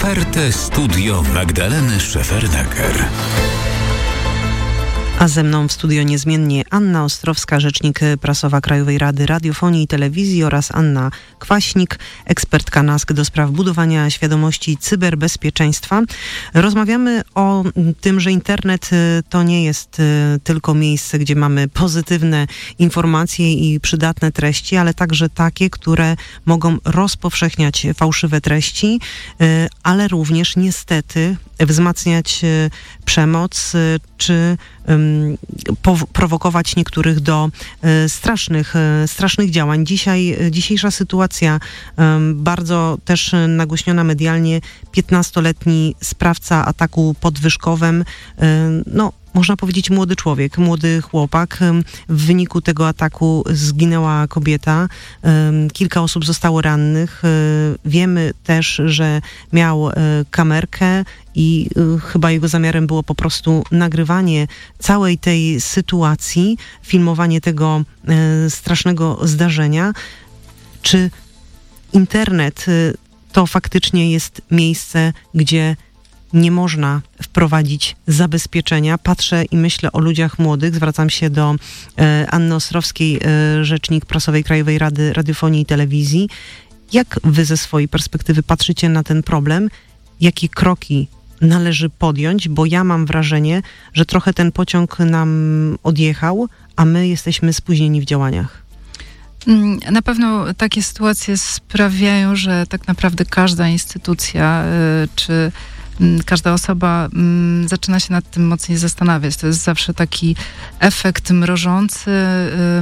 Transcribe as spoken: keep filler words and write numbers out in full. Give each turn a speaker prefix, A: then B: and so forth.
A: Ofertę Studio Magdaleny Szefernaker.
B: A ze mną w studio niezmiennie Anna Ostrowska, rzecznik prasowa Krajowej Rady Radiofonii i Telewizji, oraz Anna Kwaśnik, ekspertka N A S K do spraw budowania świadomości cyberbezpieczeństwa. Rozmawiamy o tym, że internet to nie jest tylko miejsce, gdzie mamy pozytywne informacje i przydatne treści, ale także takie, które mogą rozpowszechniać fałszywe treści, ale również niestety wzmacniać przemoc czy prowokować niektórych do strasznych, strasznych działań. Dzisiaj, dzisiejsza sytuacja, bardzo też nagłośniona medialnie, piętnastoletni sprawca ataku pod Wyszkowem, no można powiedzieć młody człowiek, młody chłopak. W wyniku tego ataku zginęła kobieta, kilka osób zostało rannych. Wiemy też, że miał kamerkę i chyba jego zamiarem było po prostu nagrywanie całej tej sytuacji, filmowanie tego strasznego zdarzenia. Czy internet to faktycznie jest miejsce, gdzie nie można wprowadzić zabezpieczenia? Patrzę i myślę o ludziach młodych. Zwracam się do e, Anny Ostrowskiej, e, rzecznik prasowej Krajowej Rady Radiofonii i Telewizji. Jak wy ze swojej perspektywy patrzycie na ten problem? Jakie kroki należy podjąć? Bo ja mam wrażenie, że trochę ten pociąg nam odjechał, a my jesteśmy spóźnieni w działaniach.
C: Na pewno takie sytuacje sprawiają, że tak naprawdę każda instytucja y, czy każda osoba mm, zaczyna się nad tym mocniej zastanawiać. To jest zawsze taki efekt mrożący, y,